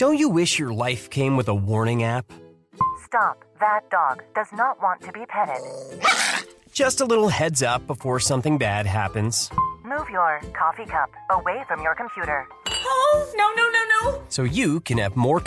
Don't you wish your life came with a warning app? Stop. That dog does not want to be petted. Just a little heads up before something bad happens. Move your coffee cup away from your computer. Oh, no. So you can have more